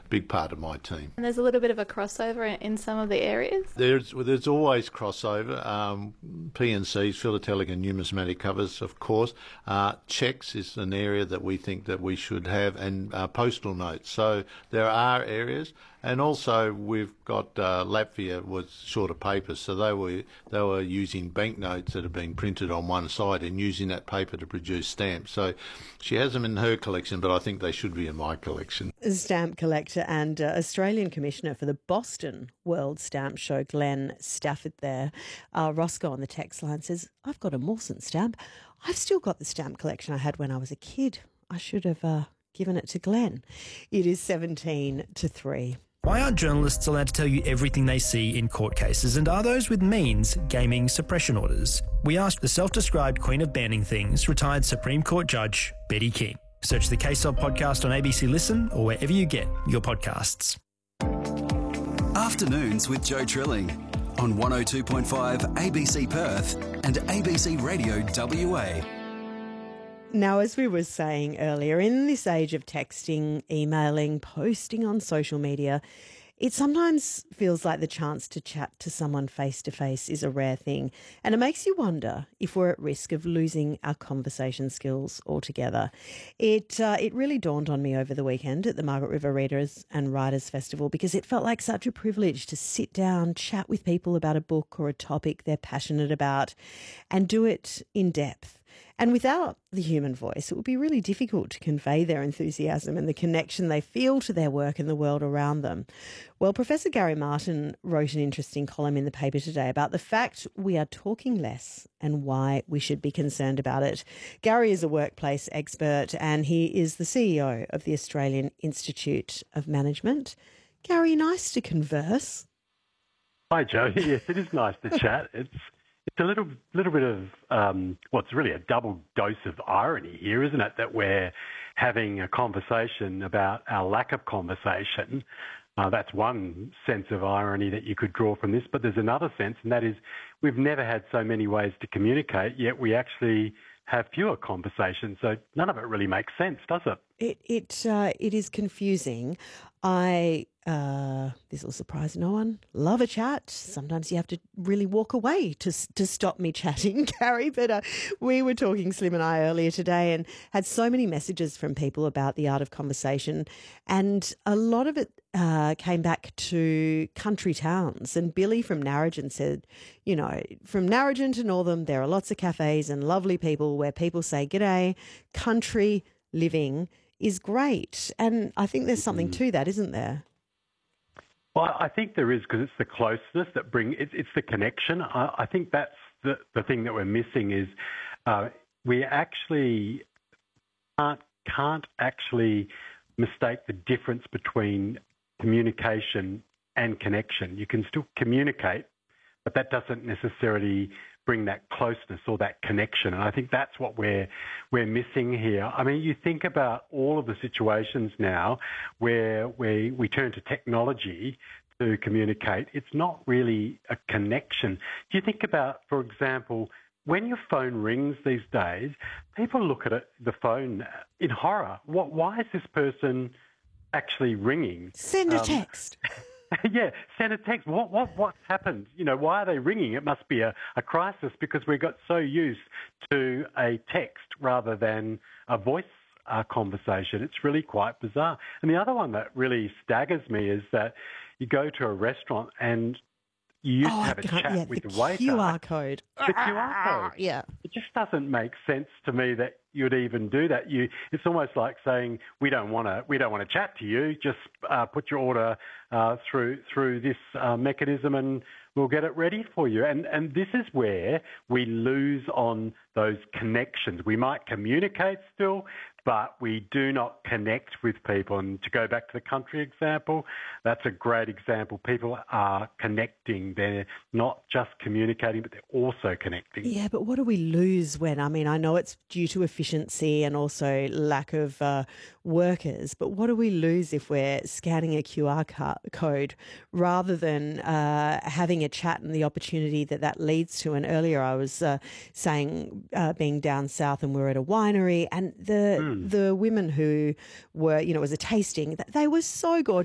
big part of my team. And there's a little bit of a crossover in some of the areas? There's always crossover. PNCs, philatelic and numismatic covers, of course. Cheques is an area that we think that we should have, and postal notes. So there are areas. And also we've got Latvia was short of paper, so they were using banknotes that have been printed on one side and using that paper to produce stamps. So she has them in her collection, but I think they should be in my collection. Stamp collector and Australian Commissioner for the Boston World Stamp Show, Glenn Stafford there. Roscoe on the text line says, I've got a Mawson stamp. I've still got the stamp collection I had when I was a kid. I should have given it to Glenn. It is 17-3. Why aren't journalists allowed to tell you everything they see in court cases, and are those with means gaming suppression orders? We asked the self-described queen of banning things, retired Supreme Court Judge Betty King. Search the Case Of podcast on ABC Listen or wherever you get your podcasts. Afternoons with Joe Trilling on 102.5 ABC Perth and ABC Radio WA. Now, as we were saying earlier, in this age of texting, emailing, posting on social media, it sometimes feels like the chance to chat to someone face-to-face is a rare thing. And it makes you wonder if we're at risk of losing our conversation skills altogether. It really dawned on me over the weekend at the Margaret River Readers and Writers Festival, because it felt like such a privilege to sit down, chat with people about a book or a topic they're passionate about, and do it in depth. And without the human voice, it would be really difficult to convey their enthusiasm and the connection they feel to their work and the world around them. Well, Professor Gary Martin wrote an interesting column in the paper today about the fact we are talking less and why we should be concerned about it. Gary is a workplace expert and he is the CEO of the Australian Institute of Management. Gary, nice to converse. Hi, Joe. Yes, it is nice to chat. It's a little bit of, it's really a double dose of irony here, isn't it? That we're having a conversation about our lack of conversation. That's one sense of irony that you could draw from this, but there's another sense, and that is we've never had so many ways to communicate, yet we actually have fewer conversations. So none of it really makes sense, does it? It is confusing. This will surprise no one, love a chat. Sometimes you have to really walk away to stop me chatting, Gary. But we were talking, Slim and I, earlier today and had so many messages from people about the art of conversation. And a lot of it came back to country towns. And Billy from Narrogin said, you know, from Narrogin to Northam, there are lots of cafes and lovely people where people say, g'day, country living is great. And I think there's something to that, isn't there? Well, I think there is, because it's the closeness that it's the connection. I think that's the thing that we're missing is we actually can't actually mistake the difference between communication and connection. You can still communicate, but that doesn't necessarily bring that closeness or that connection. And I think that's what we're missing here. I mean, you think about all of the situations now where we turn to technology to communicate. It's not really a connection. Do you think about, for example, when your phone rings these days, people look at the phone in horror. Why is this person actually ringing? Send a text. Yeah, send a text. What's happened? You know, why are they ringing? It must be a crisis, because we got so used to a text rather than a voice conversation. It's really quite bizarre. And the other one that really staggers me is that you go to a restaurant and you used to have a chat with the waiter. QR code. The QR code. Yeah. It just doesn't make sense to me that you'd even do that. It's almost like saying we don't want to chat to you. Just put your order through this mechanism, and we'll get it ready for you. And this is where we lose on those connections. We might communicate still, but we do not connect with people. And to go back to the country example, that's a great example. People are connecting. They're not just communicating, but they're also connecting. Yeah, but what do we lose when, I know it's due to efficiency and also lack of workers, but what do we lose if we're scanning a QR code rather than having a chat and the opportunity that leads to? And earlier I was saying being down south and we were at a winery, and the women who were, it was a tasting, they were so gorgeous.